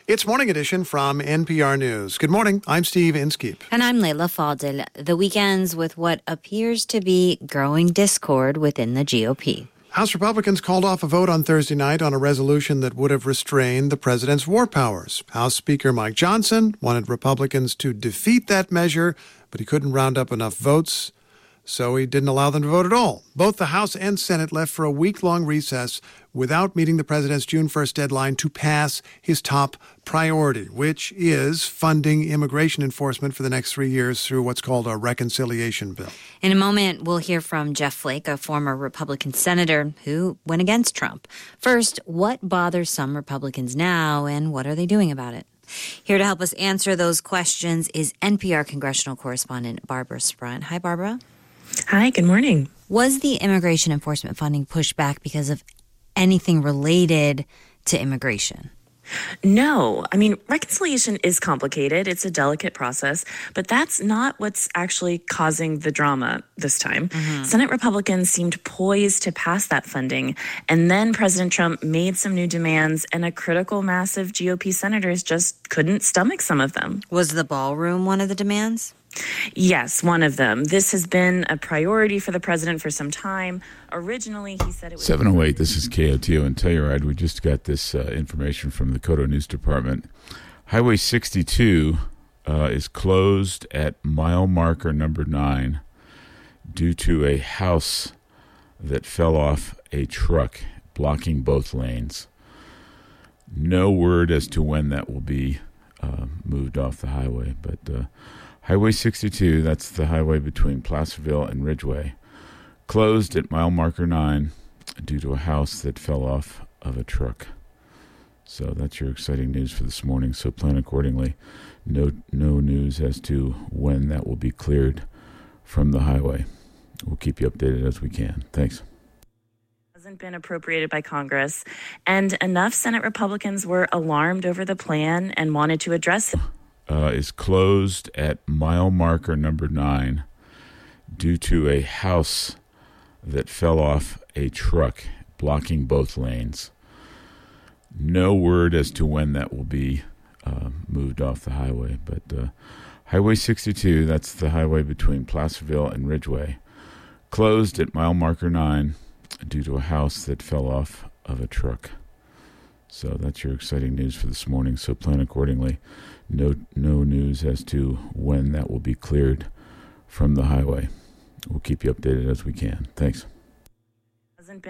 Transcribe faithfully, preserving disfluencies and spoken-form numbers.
It's Morning Edition from N P R News. Good morning. I'm Steve Inskeep. And I'm Leila Fadel. The weekends with what appears to be growing discord within the G O P. House Republicans called off a vote on Thursday night on a resolution that would have restrained the president's war powers. House Speaker Mike Johnson wanted Republicans to defeat that measure, but he couldn't round up enough votes, so he didn't allow them to vote at all. Both the House and Senate left for a week-long recess without meeting the president's June first deadline to pass his top priority, which is funding immigration enforcement for the next three years through what's called a reconciliation bill. In a moment, we'll hear from Jeff Flake, a former Republican senator who went against Trump. First, what bothers some Republicans now, and what are they doing about it? Here to help us answer those questions is N P R congressional correspondent Barbara Sprunt. Hi, Barbara. Hi, good morning. Was the immigration enforcement funding pushed back because of anything related to immigration? No. I mean, reconciliation is complicated. It's a delicate process, but that's not what's actually causing the drama this time. Mm-hmm. Senate Republicans seemed poised to pass that funding, and then President Trump made some new demands, and a critical mass of G O P senators just couldn't stomach some of them. Was the ballroom one of the demands? Yes, one of them. This has been a priority for the president for some time. Originally, he said it was... seven oh eight, this is K O T O and Telluride. We just got this uh, information from the Koto News Department. Highway sixty-two uh, is closed at mile marker number nine due to a house that fell off a truck, blocking both lanes. No word as to when that will be uh, moved off the highway, but... Uh, Highway sixty-two, that's the highway between Placerville and Ridgeway, closed at mile marker nine due to a house that fell off of a truck. So that's your exciting news for this morning, so plan accordingly. No, no news as to when that will be cleared from the highway. We'll keep you updated as we can. Thanks. Hasn't been appropriated by Congress, and enough Senate Republicans were alarmed over the plan and wanted to address it. Uh, is closed at mile marker number nine due to a house that fell off a truck, blocking both lanes. No word as to when that will be uh, moved off the highway, but uh, Highway sixty-two, that's the highway between Placerville and Ridgeway, closed at mile marker nine due to a house that fell off of a truck. So that's your exciting news for this morning, so plan accordingly. No no news as to when that will be cleared from the highway. We'll keep you updated as we can. Thanks.